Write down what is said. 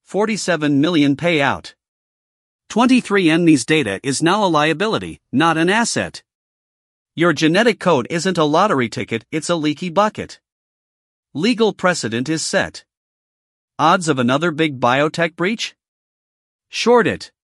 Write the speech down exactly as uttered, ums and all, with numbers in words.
forty-seven million payout. twenty-three and me's data is now a liability, not an asset. Your genetic code isn't a lottery ticket, it's a leaky bucket. Legal precedent is set. Odds of another big biotech breach? Short it.